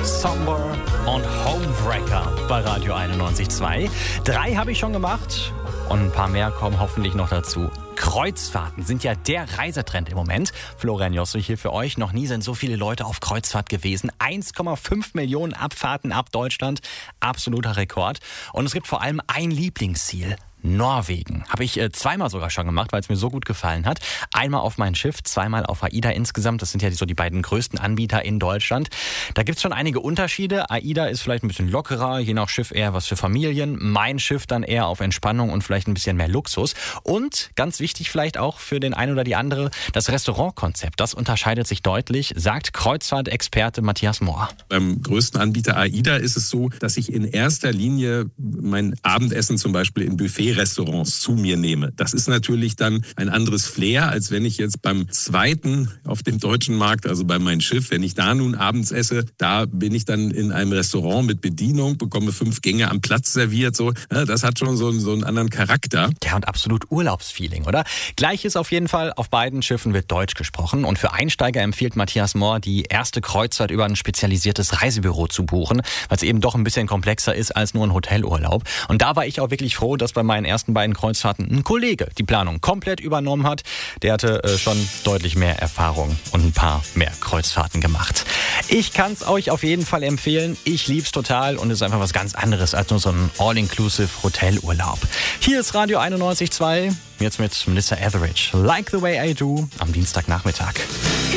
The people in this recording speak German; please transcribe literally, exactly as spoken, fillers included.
Somber und Homebreaker bei Radio einundneunzig Komma zwei. Drei habe ich schon gemacht und ein paar mehr kommen hoffentlich noch dazu. Kreuzfahrten sind ja der Reisetrend im Moment. Florian Josse hier für euch. Noch nie sind so viele Leute auf Kreuzfahrt gewesen. eins Komma fünf Millionen Abfahrten ab Deutschland. Absoluter Rekord. Und es gibt vor allem ein Lieblingsziel. Norwegen. Habe ich äh, zweimal sogar schon gemacht, weil es mir so gut gefallen hat. Einmal auf mein Schiff, zweimal auf AIDA insgesamt. Das sind ja so die beiden größten Anbieter in Deutschland. Da gibt es schon einige Unterschiede. AIDA ist vielleicht ein bisschen lockerer, je nach Schiff eher was für Familien. Mein Schiff dann eher auf Entspannung und vielleicht ein bisschen mehr Luxus. Und ganz wichtig vielleicht auch für den einen oder die andere, das Restaurantkonzept. Das unterscheidet sich deutlich, sagt Kreuzfahrtexperte Matthias Mohr. Beim größten Anbieter AIDA ist es so, dass ich in erster Linie mein Abendessen zum Beispiel in Buffet Restaurants zu mir nehme. Das ist natürlich dann ein anderes Flair, als wenn ich jetzt beim zweiten auf dem deutschen Markt, also bei meinem Schiff, wenn ich da nun abends esse, da bin ich dann in einem Restaurant mit Bedienung, bekomme fünf Gänge am Platz serviert. So, ja, das hat schon so, so einen anderen Charakter. Ja, und absolut Urlaubsfeeling, oder? Gleiches auf jeden Fall, auf beiden Schiffen wird Deutsch gesprochen. Und für Einsteiger empfiehlt Matthias Mohr, die erste Kreuzfahrt über ein spezialisiertes Reisebüro zu buchen, weil es eben doch ein bisschen komplexer ist als nur ein Hotelurlaub. Und da war ich auch wirklich froh, dass bei meinen ersten beiden Kreuzfahrten ein Kollege die Planung komplett übernommen hat. Der hatte äh, schon deutlich mehr Erfahrung und ein paar mehr Kreuzfahrten gemacht. Ich kann es euch auf jeden Fall empfehlen. Ich lieb's total und es ist einfach was ganz anderes als nur so ein All-Inclusive Hotelurlaub. Hier ist Radio einundneunzig Komma zwei, jetzt mit Melissa Etheridge. Like the way I do am Dienstagnachmittag.